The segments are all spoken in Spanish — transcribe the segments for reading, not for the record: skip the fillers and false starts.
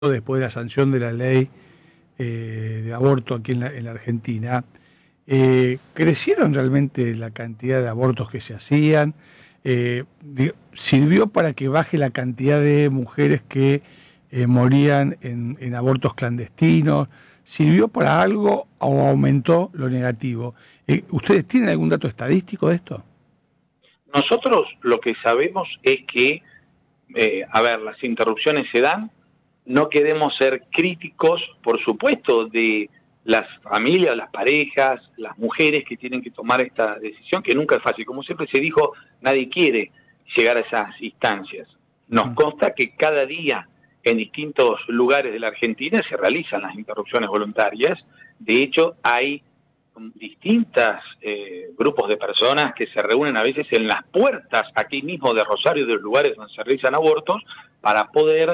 después de la sanción de la ley de aborto aquí en la Argentina, ¿crecieron realmente la cantidad de abortos que se hacían? ¿Sirvió para que baje la cantidad de mujeres que morían en abortos clandestinos? ¿Sirvió para algo o aumentó lo negativo? ¿Ustedes tienen algún dato estadístico de esto? Nosotros lo que sabemos es que, las interrupciones se dan. No queremos ser críticos, por supuesto, de las familias, las parejas, las mujeres que tienen que tomar esta decisión, que nunca es fácil. Como siempre se dijo, nadie quiere llegar a esas instancias. Nos consta que cada día en distintos lugares de la Argentina se realizan las interrupciones voluntarias. De hecho, hay distintos grupos de personas que se reúnen a veces en las puertas aquí mismo de Rosario, de los lugares donde se realizan abortos, para poder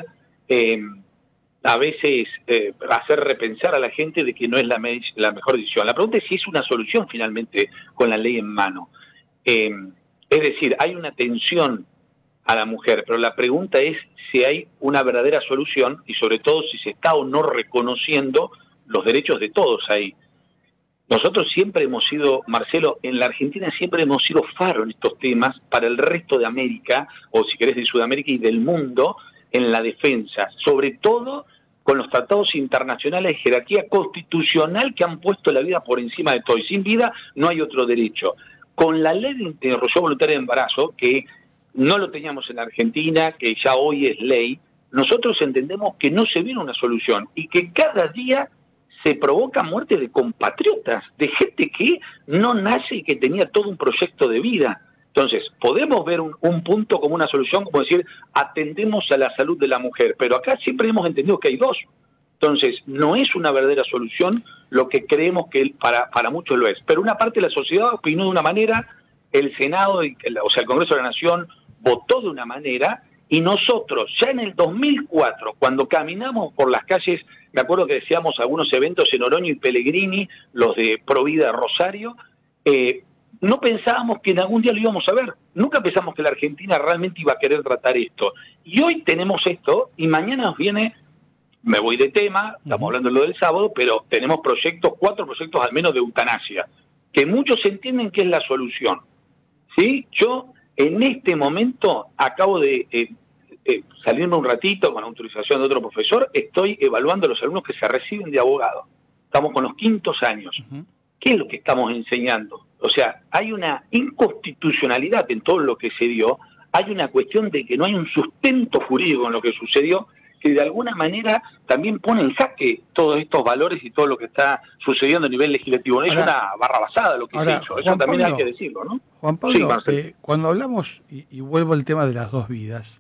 a veces hacer repensar a la gente de que no es la mejor decisión. La pregunta es si es una solución finalmente con la ley en mano. Es decir, hay una atención a la mujer, pero la pregunta es si hay una verdadera solución y sobre todo si se está o no reconociendo los derechos de todos ahí. Nosotros siempre hemos sido, Marcelo, en la Argentina siempre hemos sido faro en estos temas para el resto de América, o si querés de Sudamérica y del mundo, en la defensa, sobre todo con los tratados internacionales de jerarquía constitucional que han puesto la vida por encima de todo, y sin vida no hay otro derecho. Con la ley de interrupción voluntaria de embarazo, que no lo teníamos en la Argentina, que ya hoy es ley, nosotros entendemos que no se viene una solución, y que cada día se provoca muerte de compatriotas, de gente que no nace y que tenía todo un proyecto de vida. Entonces, podemos ver un punto como una solución, como decir, atendemos a la salud de la mujer, pero acá siempre hemos entendido que hay dos. Entonces, no es una verdadera solución lo que creemos que para muchos lo es. Pero una parte de la sociedad opinó de una manera, el Senado, el Congreso de la Nación votó de una manera, y nosotros, ya en el 2004, cuando caminamos por las calles, me acuerdo que decíamos algunos eventos en Oroño y Pellegrini, los de Provida Rosario, no pensábamos que en algún día lo íbamos a ver. Nunca pensamos que la Argentina realmente iba a querer tratar esto. Y hoy tenemos esto, y mañana nos viene, me voy de tema, estamos hablando de lo del sábado, pero tenemos 4 proyectos al menos de eutanasia, que muchos entienden que es la solución. ¿Sí? Yo, en este momento, acabo de salirme un ratito con autorización de otro profesor, estoy evaluando a los alumnos que se reciben de abogado. Estamos con los 5º años. ¿Qué es lo que estamos enseñando? O sea, hay una inconstitucionalidad en todo lo que se dio, hay una cuestión de que no hay un sustento jurídico en lo que sucedió, que de alguna manera también pone en jaque todos estos valores y todo lo que está sucediendo a nivel legislativo. No es una barrabasada lo que se hizo, eso también hay que decirlo, ¿no? Juan Pablo, sí, cuando hablamos, y vuelvo al tema de las 2 vidas,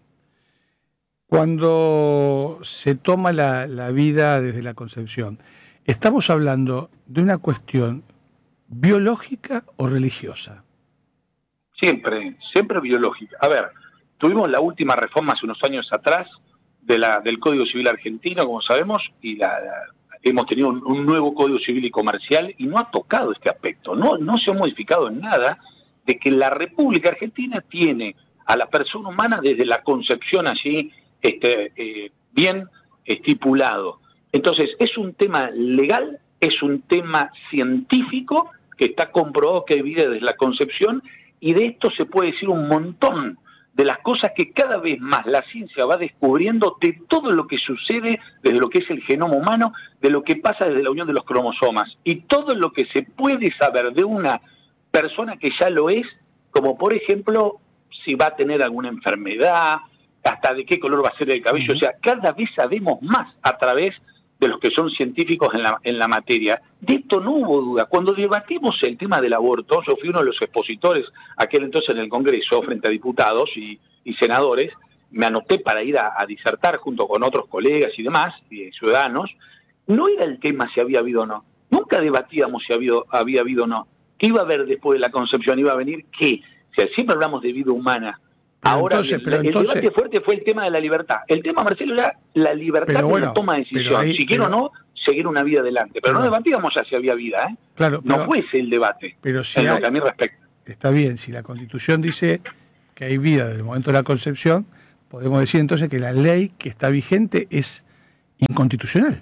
cuando se toma la vida desde la concepción, ¿estamos hablando de una cuestión biológica o religiosa? Siempre biológica. A ver, tuvimos la última reforma hace unos años atrás del Código Civil argentino, como sabemos, y hemos tenido un nuevo Código Civil y Comercial, y no ha tocado este aspecto, no se ha modificado en nada, de que la República Argentina tiene a la persona humana desde la concepción allí bien estipulado. Entonces, es un tema legal, es un tema científico, que está comprobado que hay vida desde la concepción, y de esto se puede decir un montón de las cosas que cada vez más la ciencia va descubriendo, de todo lo que sucede desde lo que es el genoma humano, de lo que pasa desde la unión de los cromosomas, y todo lo que se puede saber de una persona que ya lo es, como por ejemplo, si va a tener alguna enfermedad, hasta de qué color va a ser el cabello. O sea, cada vez sabemos más a través de los que son científicos en la materia. De esto no hubo duda. Cuando debatimos el tema del aborto, yo fui uno de los expositores aquel entonces en el Congreso, frente a diputados y senadores, me anoté para ir a disertar junto con otros colegas y demás, y ciudadanos. No era el tema si había habido o no. Nunca debatíamos si había habido o no. ¿Qué iba a haber después de la concepción? ¿Iba a venir qué? O sea, siempre hablamos de vida humana. Ahora, el debate fuerte fue el tema de la libertad. El tema, Marcelo, era la libertad de la toma de decisión. Si quiero o no, seguir una vida adelante. Pero no debatíamos ya si había vida, ¿eh? Claro, no fue ese el debate, pero si en lo que a mí respecta. Está bien, si la Constitución dice que hay vida desde el momento de la concepción, podemos decir entonces que la ley que está vigente es inconstitucional.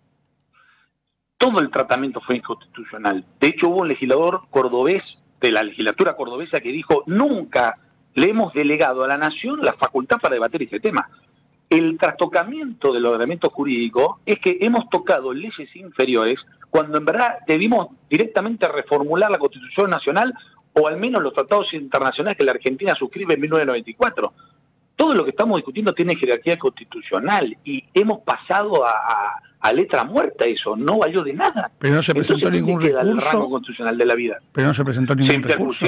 Todo el tratamiento fue inconstitucional. De hecho, hubo un legislador cordobés de la legislatura cordobesa que dijo: nunca le hemos delegado a la Nación la facultad para debatir este tema. El trastocamiento del ordenamiento jurídico es que hemos tocado leyes inferiores cuando en verdad debimos directamente reformular la Constitución Nacional o al menos los tratados internacionales que la Argentina suscribe en 1994. Todo lo que estamos discutiendo tiene jerarquía constitucional y hemos pasado a letra muerta eso, no valió de nada. Pero no se presentó Entonces, ningún queda el recurso rango constitucional de la vida. Pero no se presentó ningún recurso.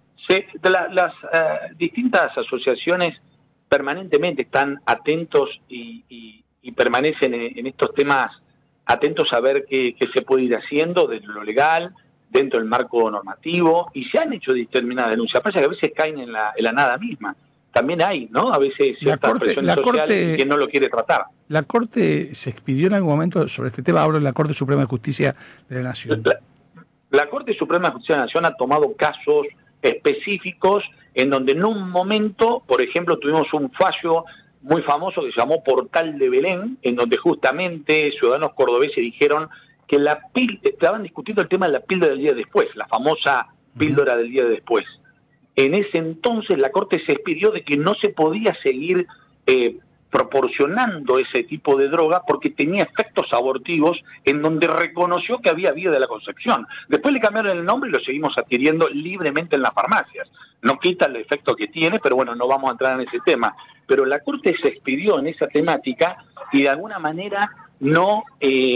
Las distintas asociaciones permanentemente están atentos y permanecen en estos temas atentos a ver qué se puede ir haciendo desde lo legal, dentro del marco normativo, y se han hecho determinadas denuncias. Pasa que a veces caen en la nada misma. También hay, ¿no? A veces ciertas presiones sociales que no lo quiere tratar. La Corte se expidió en algún momento sobre este tema, hablo de la Corte Suprema de Justicia de la Nación. La Corte Suprema de Justicia de la Nación ha tomado casos específicos en donde en un momento, por ejemplo, tuvimos un fallo muy famoso que se llamó Portal de Belén, en donde justamente ciudadanos cordobeses dijeron que estaban discutiendo el tema de la píldora del día después, la famosa píldora del día después. En ese entonces la Corte se expidió de que no se podía seguir proporcionando ese tipo de droga porque tenía efectos abortivos, en donde reconoció que había vida de la concepción. Después le cambiaron el nombre y lo seguimos adquiriendo libremente en las farmacias. No quita el efecto que tiene, pero bueno, no vamos a entrar en ese tema. Pero la Corte se expidió en esa temática y de alguna manera no...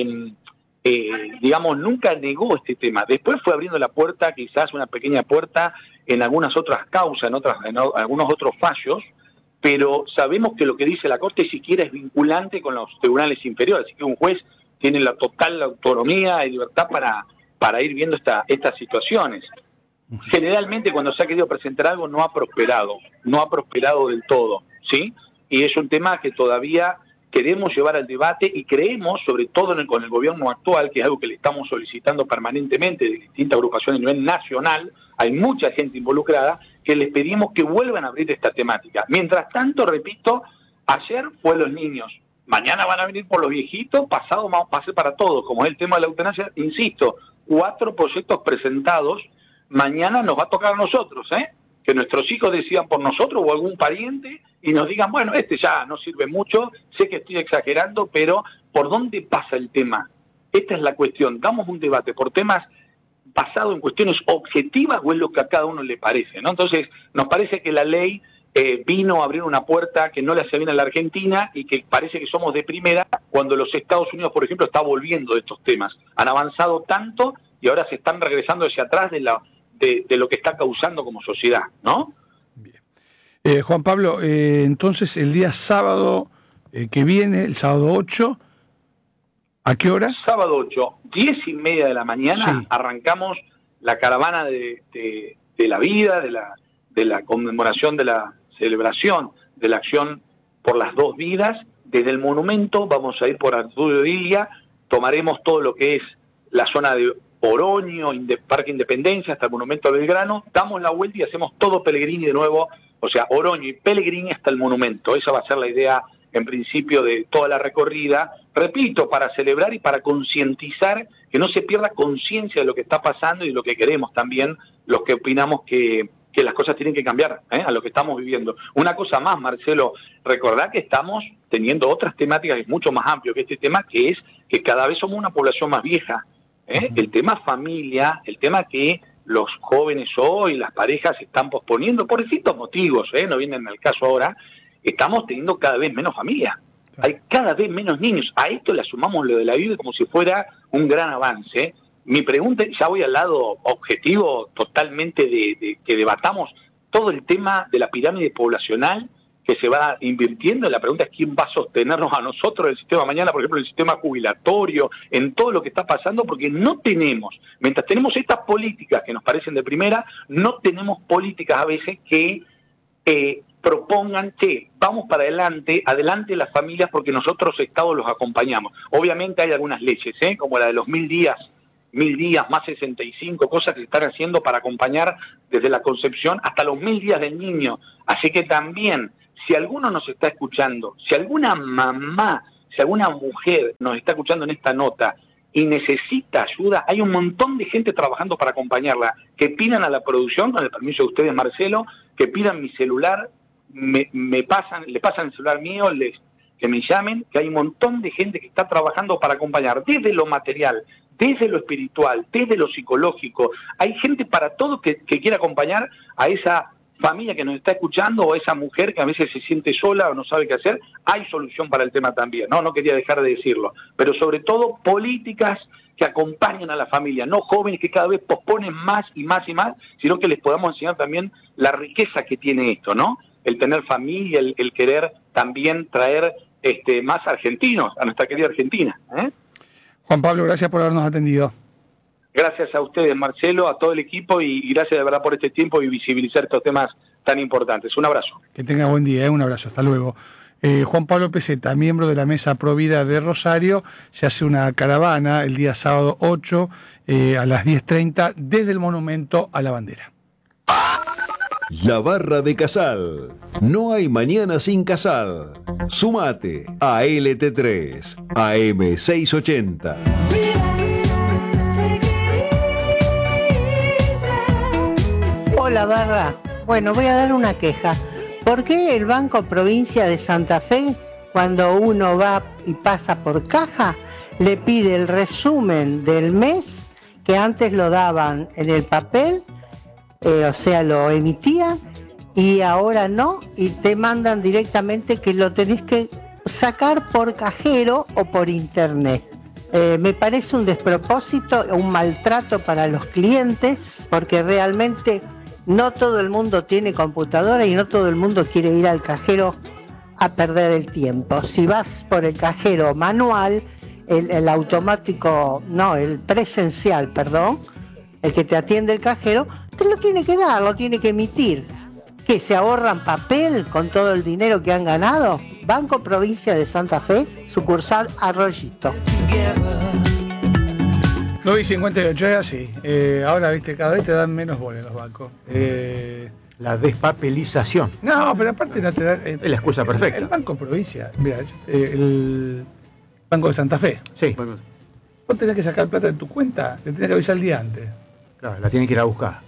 digamos, nunca negó este tema. Después fue abriendo la puerta, quizás una pequeña puerta, en algunas otras causas, en algunos otros fallos, pero sabemos que lo que dice la Corte siquiera es vinculante con los tribunales inferiores, así que un juez tiene la total autonomía y libertad para ir viendo estas situaciones. Generalmente cuando se ha querido presentar algo no ha prosperado del todo, ¿sí? Y es un tema que todavía queremos llevar al debate y creemos, sobre todo con el gobierno actual, que es algo que le estamos solicitando permanentemente de distintas agrupaciones a nivel nacional, hay mucha gente involucrada, que les pedimos que vuelvan a abrir esta temática. Mientras tanto, repito, ayer fue los niños, mañana van a venir por los viejitos, pasado va a ser para todos, como es el tema de la eutanasia, insisto, 4 proyectos presentados, mañana nos va a tocar a nosotros, que nuestros hijos decidan por nosotros o algún pariente y nos digan, bueno, este ya no sirve mucho, sé que estoy exagerando, pero ¿por dónde pasa el tema? Esta es la cuestión, damos un debate por temas basados en cuestiones objetivas o es lo que a cada uno le parece, ¿no? Entonces, nos parece que la ley vino a abrir una puerta que no le hace bien a la Argentina y que parece que somos de primera cuando los Estados Unidos, por ejemplo, está volviendo de estos temas. Han avanzado tanto y ahora se están regresando hacia atrás de lo que está causando como sociedad, ¿no? Bien. Juan Pablo, entonces el día sábado que viene, el sábado 8, ¿a qué hora? Sábado 8, 10:30 de la mañana, sí. Arrancamos la caravana de la vida, de la conmemoración, de la celebración, de la acción por las 2 vidas. Desde el monumento vamos a ir por Arturo Illia, tomaremos todo lo que es la zona de Oroño, Parque Independencia, hasta el Monumento a Belgrano, damos la vuelta y hacemos todo Pellegrini de nuevo, o sea, Oroño y Pellegrini hasta el monumento. Esa va a ser la idea, en principio, de toda la recorrida. Repito, para celebrar y para concientizar, que no se pierda conciencia de lo que está pasando y de lo que queremos también, los que opinamos que las cosas tienen que cambiar, a lo que estamos viviendo. Una cosa más, Marcelo, recordad que estamos teniendo otras temáticas que es mucho más amplio que este tema, que es que cada vez somos una población más vieja. El tema familia, el tema que los jóvenes hoy, las parejas están posponiendo por distintos motivos, no vienen al caso ahora, estamos teniendo cada vez menos familia, hay cada vez menos niños. A esto le sumamos lo de la vida como si fuera un gran avance. Mi pregunta, ya voy al lado objetivo totalmente de que debatamos todo el tema de la pirámide poblacional que se va invirtiendo. La pregunta es quién va a sostenernos a nosotros en el sistema mañana, por ejemplo, en el sistema jubilatorio, en todo lo que está pasando, porque no tenemos, mientras tenemos estas políticas que nos parecen de primera, no tenemos políticas a veces que propongan que vamos para adelante las familias porque nosotros Estados los acompañamos. Obviamente hay algunas leyes, como la de los 1000 días más 65, cosas que se están haciendo para acompañar desde la concepción hasta los 1000 días del niño. Así que también, si alguno nos está escuchando, si alguna mamá si alguna mujer nos está escuchando en esta nota y necesita ayuda, hay un montón de gente trabajando para acompañarla, que pidan a la producción, con el permiso de ustedes, Marcelo, que pidan mi celular, le pasan el celular mío, que me llamen, que hay un montón de gente que está trabajando para acompañar, desde lo material, desde lo espiritual, desde lo psicológico. Hay gente para todo que quiere acompañar a esa familia que nos está escuchando, o a esa mujer que a veces se siente sola o no sabe qué hacer. Hay solución para el tema también, no quería dejar de decirlo, pero sobre todo políticas que acompañen a la familia, no jóvenes que cada vez posponen más y más y más, sino que les podamos enseñar también la riqueza que tiene esto, ¿no? El tener familia, el querer también traer más argentinos a nuestra querida Argentina. Juan Pablo, gracias por habernos atendido. Gracias a ustedes, Marcelo, a todo el equipo, y gracias de verdad por este tiempo y visibilizar estos temas tan importantes. Un abrazo. Que tenga buen día, un abrazo, hasta luego. Juan Pablo Peseta, miembro de la Mesa Provida de Rosario, se hace una caravana el día sábado 8 a las 10:30 desde el Monumento a la Bandera. La Barra de Casal. No hay mañana sin Casal. Sumate a LT3, AM680. Hola, Barra. Bueno, voy a dar una queja. ¿Por qué el Banco Provincia de Santa Fe, cuando uno va y pasa por caja, le pide el resumen del mes, que antes lo daban en el papel, o sea, lo emitían, y ahora no, y te mandan directamente que lo tenés que sacar por cajero o por internet? Me parece un despropósito, un maltrato para los clientes, porque realmente no todo el mundo tiene computadora y no todo el mundo quiere ir al cajero a perder el tiempo. Si vas por el cajero manual, el automático, no, el presencial, perdón, el que te atiende el cajero, te lo tiene que dar, lo tiene que emitir. ¿Que se ahorran papel con todo el dinero que han ganado? Banco Provincia de Santa Fe, sucursal Arroyito. 9:58, es así. Ahora, viste, cada vez te dan menos bola en los bancos. La despapelización. No, pero aparte no te da... es la excusa perfecta. El Banco Provincia, mira, el Banco de Santa Fe. Sí. Vos tenés que sacar plata de tu cuenta, le tenés que avisar el día antes. Claro, la tienen que ir a buscar.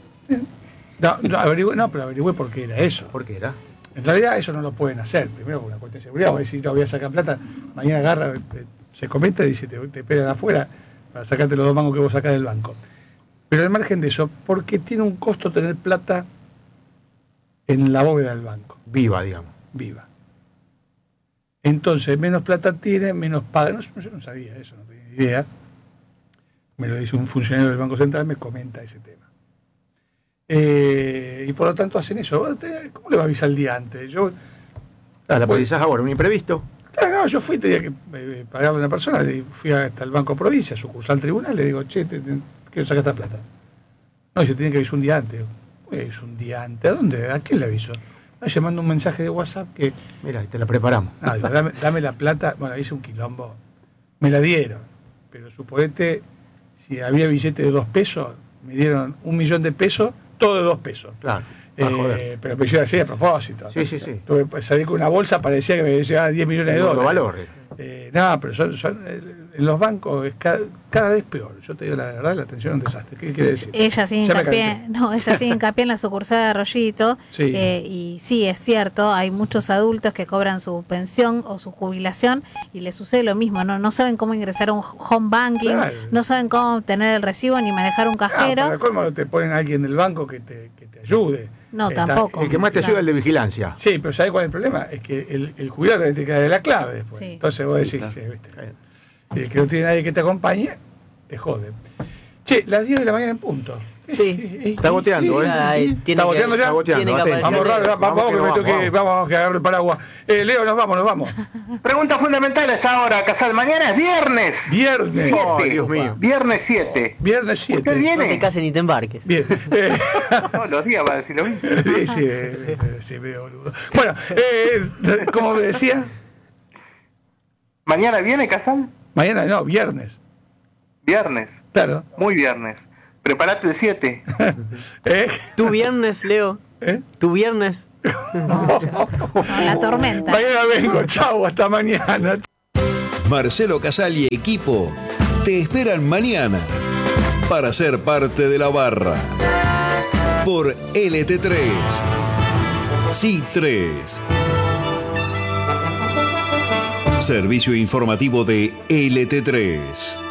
Pero averigüé por qué era eso. ¿Por qué era? En realidad eso no lo pueden hacer. Primero por una cuestión de seguridad. Vos decís, no voy a sacar plata, mañana agarra, se comenta y dice, te esperan afuera para sacarte los 2 mangos que vos sacás del banco. Pero al margen de eso, porque tiene un costo tener plata en la bóveda del banco. Viva, digamos. Viva. Entonces, menos plata tiene, menos paga. No, yo no sabía eso, no tenía idea. Me lo dice un funcionario del Banco Central, me comenta ese tema. Y por lo tanto hacen eso. ¿Cómo le va a avisar el día antes? La avisás ahora, un imprevisto. Claro, no, yo tenía que pagarle a una persona, fui hasta el Banco Provincia, sucursal tribunal, le digo, che, quiero sacar esta plata. No, yo tenía que avisar un día antes. ¿Es un día antes? ¿A dónde? ¿A quién le aviso? No, yo mando un mensaje de WhatsApp que... Mira, te la preparamos. No, digo, dame la plata. Bueno, hice un quilombo. Me la dieron. Pero suponete, si había billete de 2 pesos, me dieron 1 millón de pesos, todo de 2 pesos. Claro. Pero me hicieron así a propósito. Sí. Salí con una bolsa, parecía que me llevaba 10 millones de dólares. Valores. No, pero en los bancos es cada vez peor. Yo te digo la verdad, la atención es un desastre. ¿Qué quiere decir? Ella sigue hincapié en la sucursal de Arroyito. Sí. Y sí, es cierto, hay muchos adultos que cobran su pensión o su jubilación y les sucede lo mismo, no saben cómo ingresar a un home banking, claro. No saben cómo obtener el recibo ni manejar un cajero. Para colmo te ponen a alguien del banco que te ayude. No, tampoco. El que más te ayuda es el de vigilancia. Sí, pero ¿sabes cuál es el problema? Es que el jubilado te queda de la clave después. Sí. Entonces vos decís, que no tiene nadie que te acompañe, te jode. Che, las 10 de la mañana en punto. Sí, está goteando, ¿Está goteando ya? Vamos, vamos que agarre el paraguas. Leo, nos vamos. Pregunta fundamental a esta hora, Casal. Mañana es viernes. Viernes. Oh, Dios mío. Viernes 7. Viernes 7. ¿Usted viene? No te cases ni te embarques. Bien. Todos los días va a decir lo mismo. Sí, medio boludo. Bueno, ¿cómo me decía? ¿Mañana viene, Casal? Mañana no, viernes. Viernes. Claro. Muy viernes. Prepárate el 7. ¿Tu viernes, Leo? ¿Tu viernes? La tormenta. Mañana vengo, chau, hasta mañana. Marcelo Casal y equipo te esperan mañana para ser parte de la barra por LT3. Sí 3. Servicio informativo de LT3.